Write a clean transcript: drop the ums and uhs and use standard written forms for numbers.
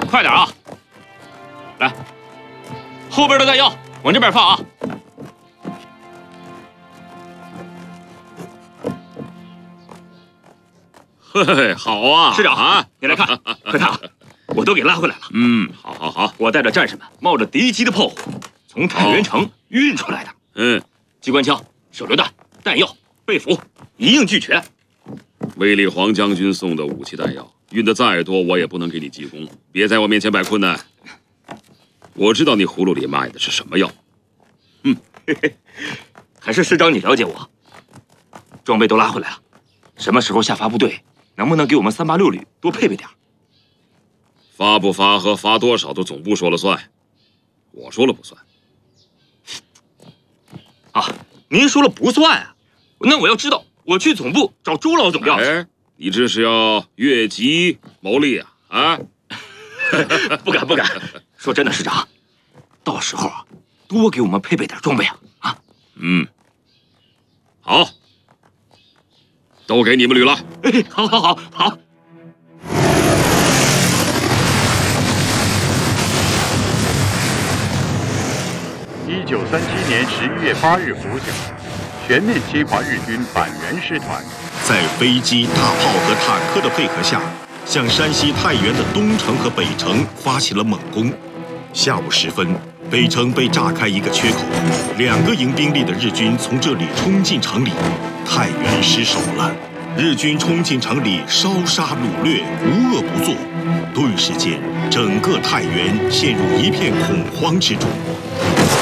快点啊！来，后边的弹药往这边放啊！ 嘿嘿，好啊， 师长啊，你来看，快看啊！我都给拉回来了。 好， 我带着战士们冒着敌机的炮火，从太原城运出来的。机关枪、手榴弹、弹药、被服一应俱全。 卫立煌将军送的武器弹药，运的再多，我也不能给你记功。别在我面前摆困难。我知道你葫芦里卖的是什么药。 还是师长你了解我。装备都拉回来了，什么时候下发部队？能不能给我们386旅多配备点？ 发不发和发多少都总部说了算，我说了不算。 啊，您说了不算啊？那我要知道，我去总部找朱老总要去。 你这是要越级谋利啊？ 不敢。说真的，师长，到时候啊，多给我们配备点装备啊！ 好，都给你们旅了。 好。 1937年11月8日拂晓，全面侵华日军反袁师团， 在飞机、大炮和坦克的配合下，向山西太原的东城和北城发起了猛攻。下午时分，北城被炸开一个缺口，2个营兵力的日军从这里冲进城里，太原失守了。日军冲进城里，烧杀掳掠，无恶不作，顿时间，整个太原陷入一片恐慌之中。